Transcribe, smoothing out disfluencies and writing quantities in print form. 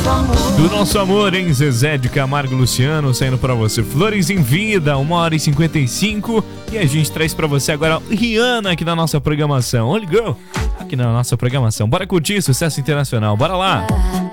Do nosso amor, hein? Zezé de Camargo e Luciano saindo pra você. Flores em Vida, 1h55. E a gente traz pra você agora Rihanna aqui na nossa programação. Only Girl, aqui na nossa programação. Bora curtir sucesso internacional, bora lá!